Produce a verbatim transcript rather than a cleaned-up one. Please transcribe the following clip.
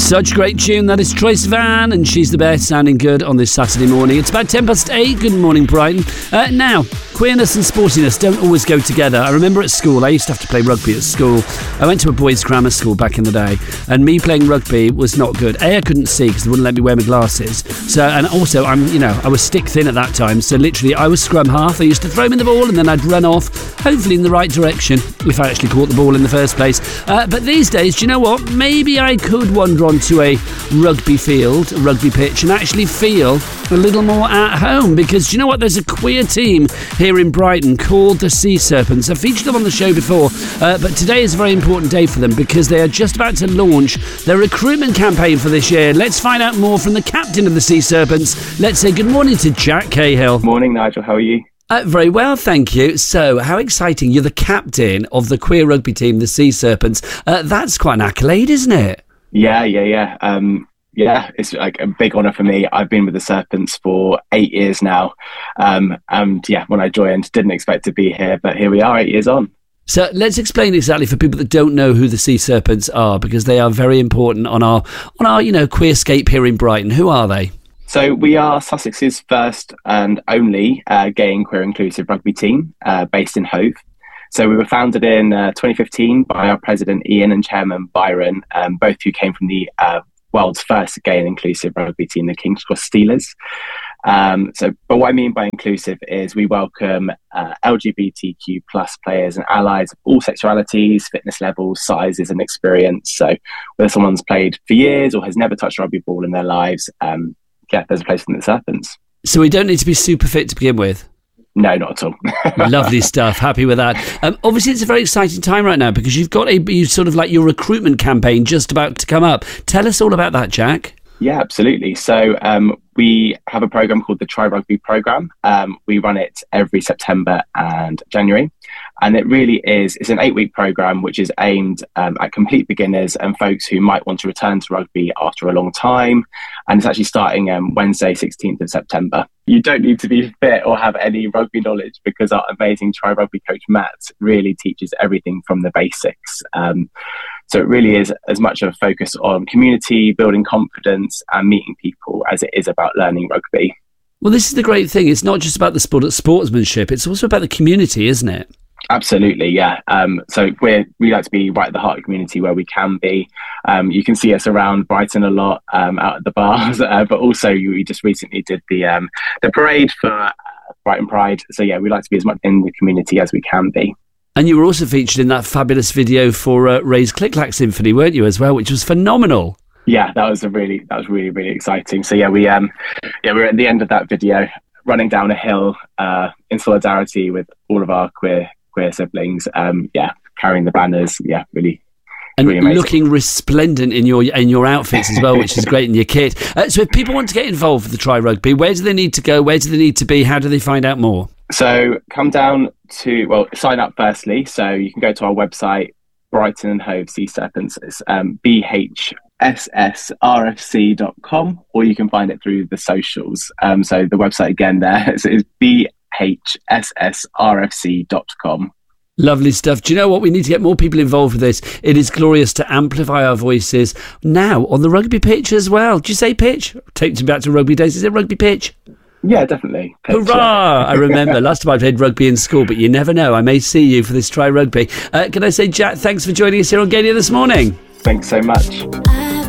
Such a great tune. That is Troye Sivan, and she's the best, sounding good on this Saturday morning. It's about ten past eight. Good morning, Brighton. Uh, now, queerness and sportiness don't always go together. I remember at school, I used to have to play rugby at school. I went to a boys' grammar school back in the day, and me playing rugby was not good. A, I couldn't see because they wouldn't let me wear my glasses. So, and also, I'm, you know, I was stick thin at that time. So literally, I was scrum half. I used to throw me the ball, and then I'd run off, hopefully in the right direction, if I actually caught the ball in the first place. Uh, but these days, do you know what? Maybe I could wander onto a rugby field, a rugby pitch, and actually feel a little more at home, because do you know what? There's a queer team here in Brighton called the Sea Serpents. I've featured them on the show before, uh, but today is a very important day for them because they are just about to launch their recruitment campaign for this year. Let's find out more from the captain of the Sea Serpents. Let's say good morning to Jack Cahill. Morning, Nigel. How are you? Uh, very well, thank you. So, how exciting. You're the captain of the queer rugby team, the Sea Serpents. Uh, that's quite an accolade, isn't it? Yeah, yeah, yeah. Um, yeah, it's like a big honour for me. I've been with the Serpents for eight years now. Um, and yeah, when I joined, didn't expect to be here, but here we are, eight years on. So let's explain exactly for people that don't know who the Sea Serpents are, because they are very important on our, on our, you know, queerscape here in Brighton. Who are they? So we are Sussex's first and only uh, gay and queer inclusive rugby team uh, based in Hove. So we were founded in uh, twenty fifteen by our president Ian and chairman Byron, um, both who came from the uh, world's first gay and inclusive rugby team, the King's Cross Steelers. Um, so, but what I mean by inclusive is we welcome uh, L G B T Q plus players and allies of all sexualities, fitness levels, sizes and experience. So whether someone's played for years or has never touched a rugby ball in their lives, um, yeah, there's a place for the Serpents. So we don't need to be super fit to begin with? No, not at all. Lovely stuff. Happy with that. Um, obviously, it's a very exciting time right now because you've got a you sort of like your recruitment campaign just about to come up. Tell us all about that, Jack. Yeah, absolutely. So um, we have a program called the Try Rugby program. Um, we run it every September and January. And it really is, it's an eight week program, which is aimed um, at complete beginners and folks who might want to return to rugby after a long time. And it's actually starting um, Wednesday, sixteenth of September. You don't need to be fit or have any rugby knowledge because our amazing Try Rugby coach, Matt, really teaches everything from the basics. Um, so it really is as much of a focus on community, building confidence and meeting people as it is about learning rugby. Well, this is the great thing. It's not just about the sport, sportsmanship. It's also about the community, isn't it? Absolutely, yeah. Um, so we're, we like to be right at the heart of the community where we can be. Um, you can see us around Brighton a lot, um, out at the bars, uh, but also we just recently did the um, the parade for uh, Brighton Pride. So yeah, we like to be as much in the community as we can be. And you were also featured in that fabulous video for uh, Ray's Click Clack Symphony, weren't you, as well, which was phenomenal. Yeah, that was a really that was really really exciting. So yeah, we um yeah we're at the end of that video, running down a hill uh, in solidarity with all of our queer. queer siblings, um, yeah, carrying the banners, yeah, really, and really amazing. Looking resplendent in your in your outfits as well, which is great in your kit. Uh, so, if people want to get involved with the Try Rugby, where do they need to go? Where do they need to be? How do they find out more? So, come down to well, sign up firstly. So you can go to our website, Brighton and Hove Sea Serpents. It's um, b h s s r f c dot com, or you can find it through the socials. Um, so the website again there is, is b h s s r f c dot com. Lovely stuff. Do you know what? We need to get more people involved with this. It is glorious to amplify our voices now on the rugby pitch as well. Do you say pitch? Take you back to rugby days. Is it rugby pitch? Yeah, definitely. Pitch, Hurrah! yeah. I remember last time I played rugby in school, but you never know. I may see you for this Try Rugby. Uh, can I say, Jack, thanks for joining us here on Gaydia this morning. Thanks so much.